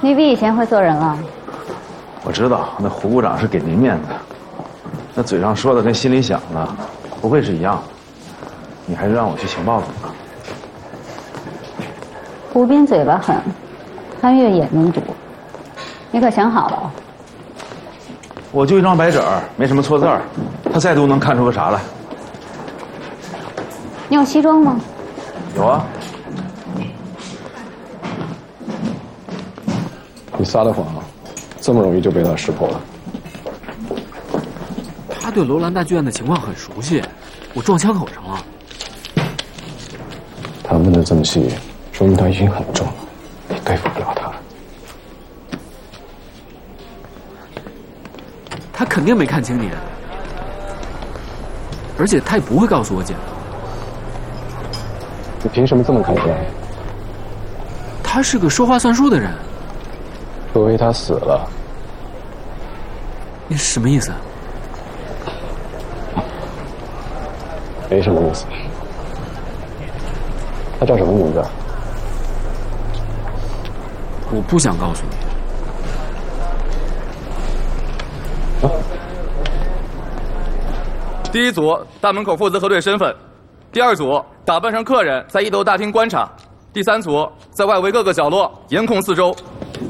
你比以前会做人了。 我知道，那胡部长是给您面子，那嘴上说的跟心里想的不会是一样的。你还是让我去情报组吧。 胡斌嘴巴狠，潘越也能读，你可想好了？ 我就一张白纸儿，没什么错字儿，他再读能看出个啥来？ 你有西装吗？ 有啊。 你撒的谎，这么容易就被他识破了？ 他对楼兰大剧院的情况很熟悉，我撞枪口上了。 他问的这么细，说明他瘾很重，你对付不了他。 他肯定没看清你，而且他也不会告诉我姐。 你凭什么这么肯定？ 他是个说话算数的人。 除非他死了。 你什么意思？ 没什么意思。他叫什么名字？ 我不想告诉你。 第一组大门口负责核对身份，第二组打扮成客人在一楼大厅观察，第三组在外围各个角落严控四周。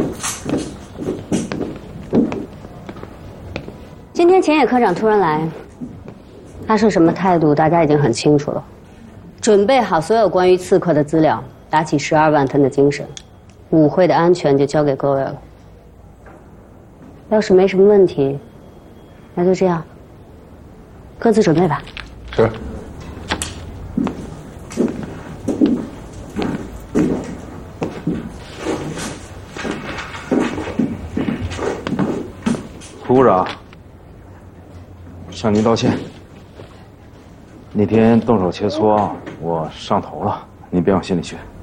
今天前野科长突然来，他是什么态度，大家已经很清楚了。准备好所有关于刺客的资料，打起12万分的精神，舞会的安全就交给各位了。要是没什么问题，那就这样，各自准备吧。 是。 胡部长，向您道歉。那天动手切磋，我上头了，您别往心里去。